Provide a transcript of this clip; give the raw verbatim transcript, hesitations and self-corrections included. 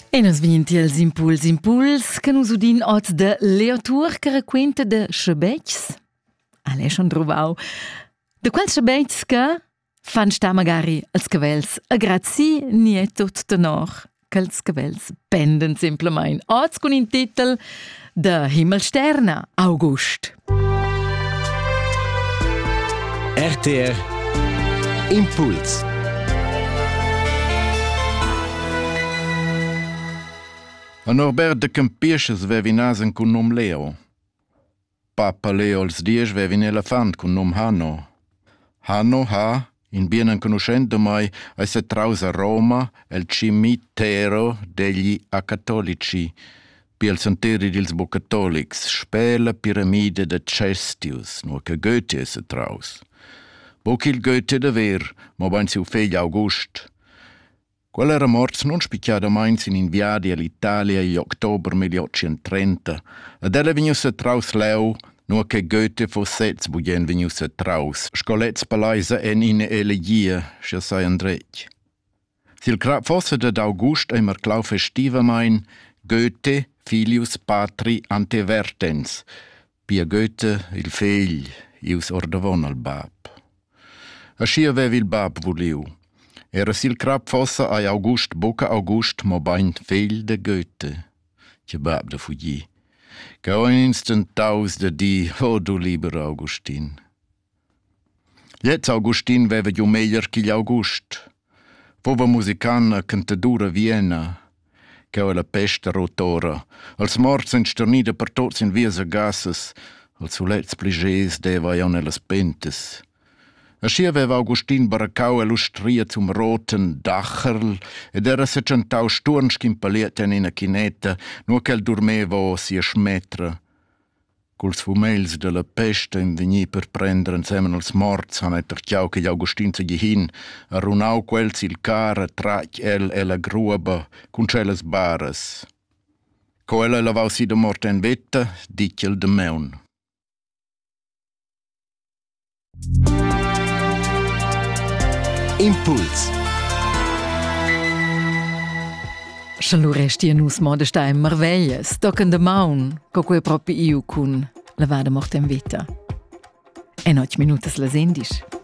E nos vinti els impuls impuls che nos udin ot de Leotur che raquenta de schabecs. Ale schon trovau. De quels schabecs che fan sta magari als cavels a grazi nie tot tenor. Che els cavels penden semplemain. Oz con in titel de Himmelsterna August. R T R Impuls. A Norbert de Campiesches vevi nasen cun num Leo. Papa Leo als dies vevi un elefant cun num Hanno. Hanno ha, in bien conoscendo mai, esse traus a Roma el cimitero degli acattolici, pi el santeri dils bucatolics, spela piramide de Cestius, no che Goethe esse traus. Boc il Goethe de ver, mo bain siu fegl August. Quella era morts non spicciada mains in inviadi all'Italia in ottobre milleottocentotrenta, ed ella vegnusse traus leu, no che Goethe fossets bugen vegnusse traus, scolets palaisa en in elegia, scha sai andrec. Sil crap fosse dad August eimer clau festiva main, Goethe, filius patri antevertens, pia Goethe il fegl, ius ordavon al bab. Aschi avevi il bab vuliu. Era sil crap fossa ai August, boca August, mo bain fegl de Goethe. Che bab de fuggi. Che un instant taus de di, oh du lieber Augustin. Jetzt Augustin veva giu meglier che gli August. Pova musicana cantadura Vienna, che la peste rotora. Als morts insternida per tots in vies gasses, als sulets pligés deva ion elas pentes. Aschi aveva Augustin baracau e lustria zum roten Dacherl ed era se centau sturnschi impaliet in una chinetta, no che el dormeva sia schmetra. Culs fumels de la peste in vegni per prendere insieme als morts han etterchiau che gli Augustin se gihin, a runau quels il cara trac el e la gruaba cun celas baras. Co ella lavau si de morta in vetta, dicel de meun. Impuls. Schon resti nus modesta in merveglias, tocken de maun, co quei propi iu cun la vada morta in vita. En ocho minutas las endis.